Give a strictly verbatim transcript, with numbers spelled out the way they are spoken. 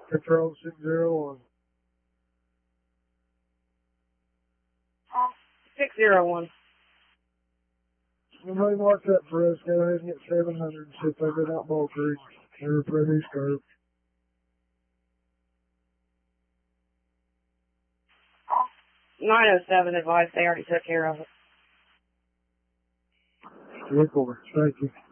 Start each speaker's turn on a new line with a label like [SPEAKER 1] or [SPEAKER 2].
[SPEAKER 1] Control six zero one.
[SPEAKER 2] six zero one.
[SPEAKER 1] Somebody mark that for us. Go ahead and get seven hundred and see if they've been out Ball Creek. They're a pretty scarf.
[SPEAKER 2] nine oh seven advised they already took care of it.
[SPEAKER 1] Record. Thank you.